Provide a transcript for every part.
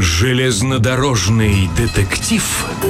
Железнодорожный детектив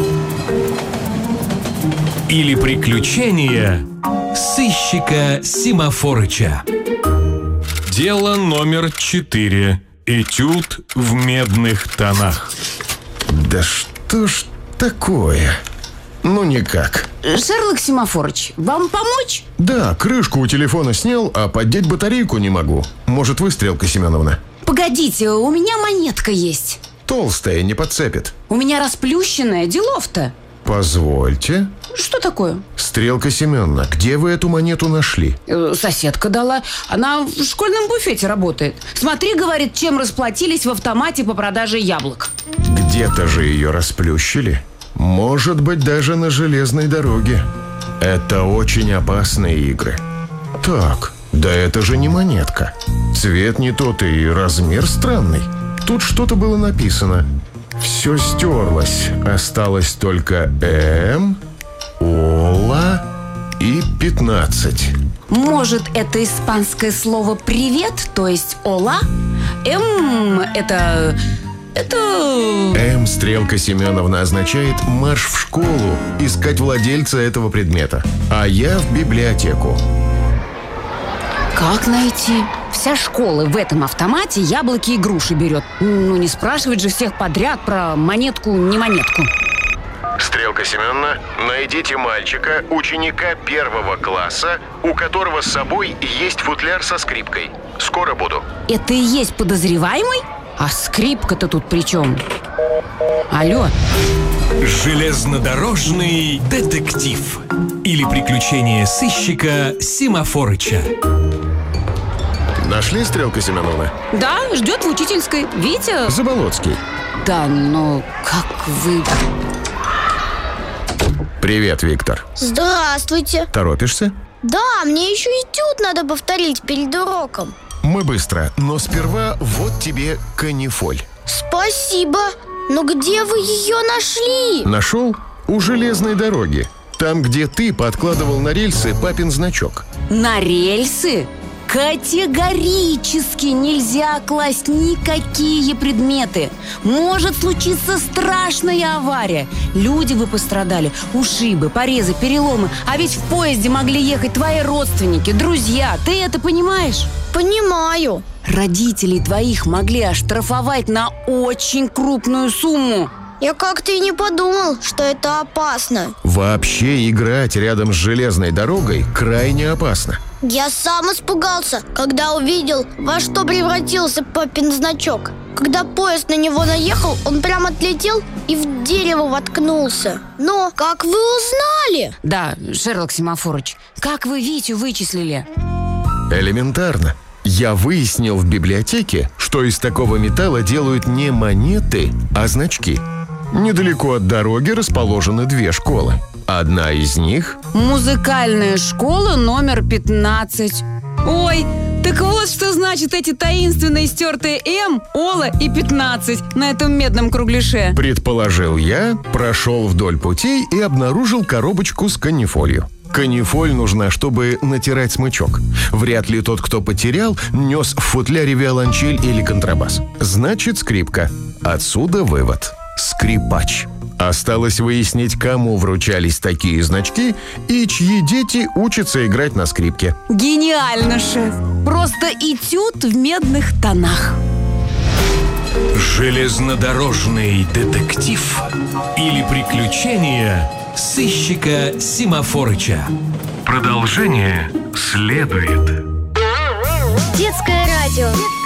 или приключения сыщика Семафорыча. Дело номер 4. Этюд в медных тонах. Да что ж такое? Ну никак. Шерлок Семафорыч, вам помочь? Да, крышку у телефона снял, а поддеть батарейку не могу. Может, вы, Стрелка Семеновна? Погодите, у меня монетка есть. Толстая, не подцепит. У меня расплющенная, делов-то. Позвольте. Что такое? Стрелка Семеновна, где вы эту монету нашли? Соседка дала. Она в школьном буфете работает. Смотри, говорит, чем расплатились в автомате по продаже яблок. Где-то же ее расплющили. Может быть, даже на железной дороге. Это очень опасные игры. Так, да это же не монетка. Цвет не тот и размер странный. Тут что-то было написано. Все стерлось. Осталось только М, Ола и 15. Может, это испанское слово «привет», то есть «ола»? Это... М, Стрелка Семеновна, означает «марш в школу», искать владельца этого предмета. А я в библиотеку. Как найти? Вся школа в этом автомате яблоки и груши берет. Ну, не спрашивать же всех подряд про монетку-не монетку. Стрелка Семеновна, найдите мальчика, ученика 1 класса, у которого с собой есть футляр со скрипкой. Скоро буду. Это и есть подозреваемый? А скрипка-то тут при чем? Алло. Железнодорожный детектив или приключения сыщика Семафорыча. Нашли, Стрелка Семеновна? Да, ждет в учительской. Витя? Заболоцкий. Да, но как вы... Привет, Виктор. Здравствуйте. Торопишься? Да, мне еще этюд надо повторить перед уроком. Мы быстро, но сперва вот тебе канифоль. Спасибо. Но где вы ее нашли? Нашел? У железной дороги. Там, где ты подкладывал на рельсы папин значок. На рельсы? Категорически нельзя класть никакие предметы. Может случиться страшная авария. Люди бы пострадали, ушибы, порезы, переломы. А ведь в поезде могли ехать твои родственники, друзья. Ты это понимаешь? Понимаю. Родителей твоих могли оштрафовать на очень крупную сумму. Я как-то и не подумал, что это опасно. Вообще играть рядом с железной дорогой крайне опасно. Я сам испугался, когда увидел, во что превратился папин значок. Когда поезд на него наехал, он прям отлетел и в дерево воткнулся. Но как вы узнали? Да, Шерлок Семафорыч, как вы Витю вычислили? Элементарно. Я выяснил в библиотеке, что из такого металла делают не монеты, а значки. Недалеко от дороги расположены 2 школы. Одна из них... Музыкальная школа номер 15. Ой, так вот что значит эти таинственные стертые М, Ола и 15 на этом медном кругляше. Предположил я, прошел вдоль путей и обнаружил коробочку с канифолью. Канифоль нужна, чтобы натирать смычок. Вряд ли тот, кто потерял, нес в футляре виолончель или контрабас. Значит, скрипка. Отсюда вывод. Скрипач. Осталось выяснить, кому вручались такие значки и чьи дети учатся играть на скрипке. Гениально, шеф! Просто этюд в медных тонах. Железнодорожный детектив или приключения сыщика Семафорыча. Продолжение следует. Детское радио.